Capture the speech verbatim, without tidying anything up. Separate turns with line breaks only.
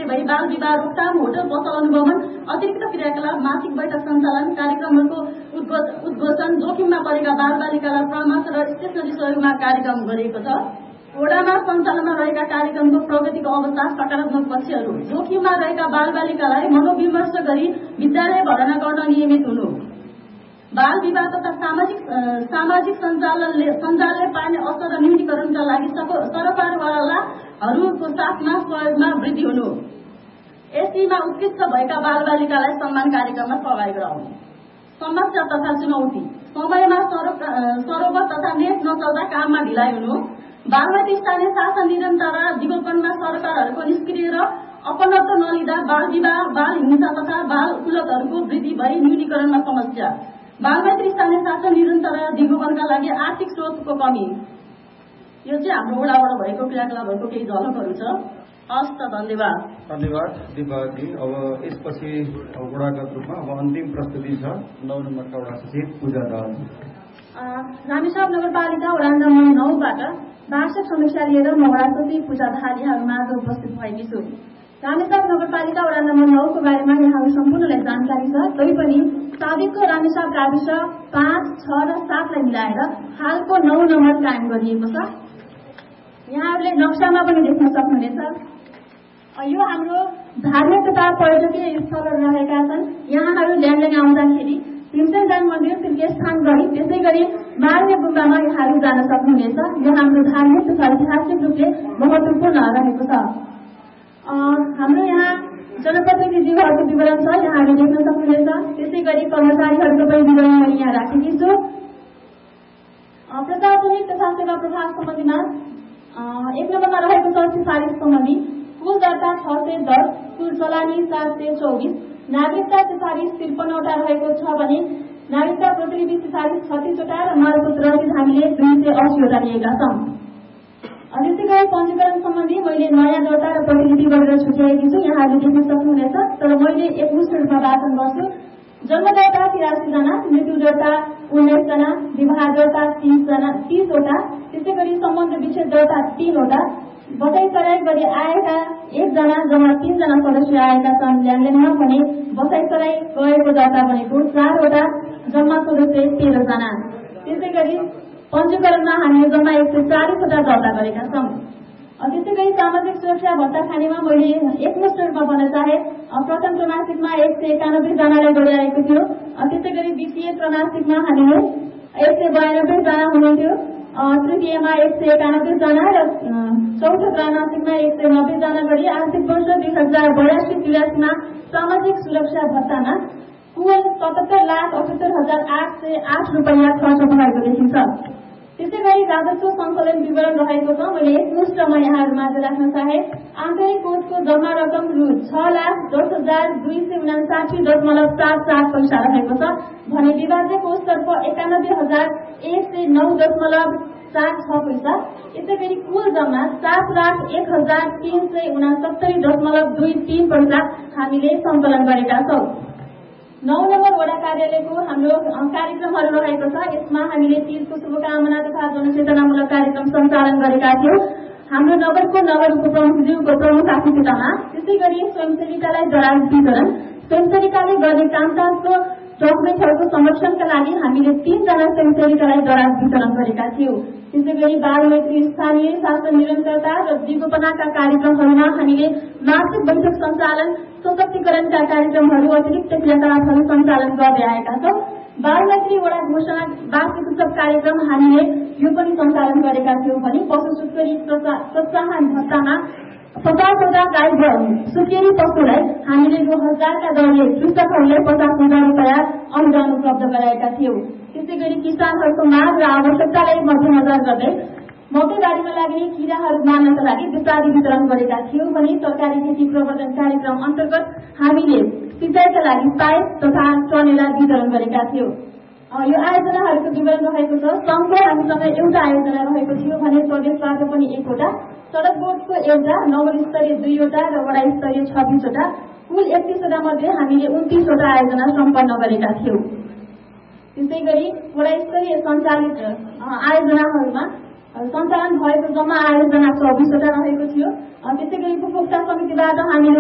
भई बाल विवाह रोकथाम, होटल पसल अनुगमन, अतिरिक्त क्रियाकलाप, मासिक बैठक सञ्चालन, कार्यक्रमहरूको उद्घोषण, जोखिममा परेका बालबालिकालाई परामर्श र स्टेसनरी सहयोगमा कार्यक्रम गरिएको छ। वडामा सञ्चालनमा रहेका कार्यक्रमको प्रगतिको अवस्था, सकारात्मक पक्षहरू, जोखिममा रहेका बालबालिकालाई मनोविमर्श गरी विद्यालय भर्ना गर्न नियमित हुनु, बाल विवाह तथा सामाजिक सामाजिक सञ्जालले सञ्जालले पार्ने असर र न्यूनीकरणका लागि सरकारवालाहरूको साथमा सहयोगमा वृद्धि हुनु, एससीमा उत्कृष्ट भएका बालबालिकालाई सम्मान कार्यक्रममा सहभागी गराउनु। समस्या तथा चुनौती, समयमा सरोवर तथा नेट नचल्दा काममा ढिलाइ हुनु, बालमैत्री स्थानीय शासन निरन्तर दिगोपनमा सरकारहरूको निष्क्रिय र अपनत्व नलिँदा बाल विवाह, बाल हिंसा तथा बाल कुलतहरूको वृद्धि भई न्यूनीकरणमा समस्या, बालमैत्री स्थानीय शासन निरन्तर दिगोपनका लागि आर्थिक स्रोतको कमी। यो चाहिँ हाम्रो वडाबाट भएको क्रियाकलापहरूको केही झलकहरू छ। हस् त, धन्यवाद।
धन्यवाद दिपावली। अब यसपछि वडागत रूपमा अब अन्तिम प्रस्तुति छ नौ नम्बरका वडा सचिव पूजा दाहाल।
रामेछाप नगरपालिका वडा नम्बर नौबाट वार्षिक समीक्षा लिएर म वडा सचिव पूजा दाहाल यहाँहरूमा आज उपस्थित भएकी छु। रामेछाप नगरपालिका वडा नम्बर नौको बारेमा यहाँहरू सम्पूर्णलाई जानकारी छ। तैपनि साबिकको रामेछाप गाविस पाँच, छ र सातलाई मिलाएर हालको नौ नम्बर कायम गरिएको छ। यहाँहरूले नक्सामा पनि देख्न सक्नुहुनेछ। यो हाम्रो धार्मिक तथा पर्यटकीय स्थलहरू रहेका छन्। यहाँहरू ल्यान्डिङ आउँदाखेरि भीमसेन मन्दिर, तीर्थस्थान गरी त्यसै गरी मार्ने गुम्बामा यहाँहरू जान सक्नुहुनेछ। यो हाम्रो धार्मिक तथा ऐतिहासिक रूपले महत्वपूर्ण रहेको छ। हाम्रो यहाँ जनप्रतिनिधिहरूको विवरण छ, यहाँहरूले देख्न सक्नुहुनेछ। त्यसै गरी कर्मचारीहरूको पनि विवरण मैले यहाँ राखेकी छु। प्रशासनिक तथा सेवा प्रभाग सम्बन्धीमा एक नम्बरमा रहेको छ सिफारिस सम्बन्धी कुल दर्ता छ सय दस, कुल चलानी सात सय चौबिस, नागरिकता सिफारिस त्रिपन्नवटा रहेको छ भने नागरिकता प्रतिलिपि सिफारिस छत्तीसवटा र मालपोत रसिद हामीले दुई सय अस्सीवटा लिएका छौँ। त्यसै गरी पञ्जीकरण सम्बन्धी मैले नयाँ दर्ता र प्रतिलिपि गरेर छुट्याएकी छु, यहाँहरूले देख्न सक्नुहुनेछ। तर मैले एकमुष्ट रूपमा वाचन गर्छु। जन्म दर्ता तिरासी जना, मृत्यु दर्ता उन्नाइस जना, विवाह दर्ता तीस जना तीसवटा, त्यसै गरी सम्बन्ध विच्छेद दर्ता तीनवटा, बसाइ सराई गरी आएका एकजना, जम्मा तीनजना सदस्य आएका छन् ल्यान्डलाइनमा भने बसाइ सराई गएको दर्ता भनेको चारवटा, जम्मा सदस्य तेह्रजना। त्यसै गरी पञ्जीकरणमा हामीले जम्मा एक सय चालिसवटा दर्ता गरेका छौँ। त्यसै गरी सामाजिक सुरक्षा भत्ता खानेमा मैले एकमुष्ट रूपमा भन्न चाहे प्रथम त्रैमासिकमा एक सय एकानब्बे जनालाई गरिरहेको थियो। त्यसै गरी वित्तीय त्रैमासिकमा हामीले एक सय बयानब्बे जना हुनुहुन्थ्यो, तृतीयमा एक सय एकानब्बे जना र चौथो त्रैमासिकमा एक सय नब्बे जना गरी आर्थिक वर्ष दुई हजार बयासी तिरासीमा सामाजिक सुरक्षा भत्तामा कुल सतहत्तर लाख अठहत्तर हजार आठ सय आठ रुपियाँ खर्च भएको देखिन्छ। त्यसै गरी राजस्व सङ्कलन विवरण रहेको छ। मैले एकमुष्टमा यहाँहरूमाझ राख्न चाहे आन्तरिक कोषको जम्मा रकम रु छ लाख दस हजार दुई सय उनासाठी दशमलव सात सात पैसा रहेको छ भने विभाज्य कोषतर्फ एकानब्बे हजार एक सय नौ दशमलव सात छ पैसा। यसै गरी कुल जम्मा सात लाख एक हजार तीन सय उनासत्तरी दशमलव दुई तीन पैसा हामीले सङ्कलन गरेका छौँ। नौ नम्बर वडा कार्यालयको हाम्रो कार्यक्रमहरू रहेको छ। यसमा हामीले तीजको शुभकामना तथा जनचेतनामूलक कार्यक्रम सञ्चालन गरेका थियौँ हाम्रो नगरको नगर उपप्रमुखज्यूको प्रमुख अतिथितामा। त्यसै गरी स्वयंसेविकालाई दराज वितरण, स्वयंसेविकाले गर्ने कामकाजको डकुमेन्टहरूको संरक्षणका लागि हामीले तीनजना स्वयंसेविकालाई दराज वितरण गरेका थियौँ। त्यसै गरी बालमैत्री स्थानीय शासन निरन्तरता र दिगोपनाका कार्यक्रमहरूमा हामीले मासिक बैठक सञ्चालन, सशक्तिकरणका कार्यक्रमहरू, अतिरिक्त क्रियाकलापहरू सञ्चालन गर्दै आएका छौँ। बालमैत्री वडा घोषणा वार्षिक उत्सव कार्यक्रम हामीले यो पनि सञ्चालन गरेका थियौँ भने पशु सुत्केरी प्रोत्साहन भत्तामा पचासवटा गाई सुत्केरी पशुलाई हामीले दो हजारका दरले कृषकहरूलाई पचास हजार रुपियाँ अनुदान उपलब्ध गराएका थियौँ। त्यसै गरी किसानहरूको माग र आवश्यकतालाई मध्यनजर गर्दै मकैबारीमा लाग्ने किराहरू मार्नका लागि विषादी वितरण गरेका थियौँ भने सरकारी खेती प्रवर्धन कार्यक्रम अन्तर्गत हामीले सिँचाइका लागि पाइप तथा टनेला वितरण गरेका थियौँ। यो आयोजनाहरूको विवरण रहेको छ। सङ्घको हामीसँग एउटा आयोजना रहेको थियो भने प्रदेशबाट पनि एकवटा, सडक बोर्डको एउटा, नगर स्तरीय दुईवटा र वडा स्तरीय छब्बीसवटा, कुल एकतीसवटा मध्ये हामीले उन्तिसवटा आयोजना सम्पन्न गरेका थियौँ। त्यसै गरी वडा स्तरीय सञ्चालित आयोजनाहरूमा सञ्चालन भएको जम्मा आयोजना चौबिसवटा रहेको थियो। त्यसै गरी उपभोक्ता समितिबाट हामीले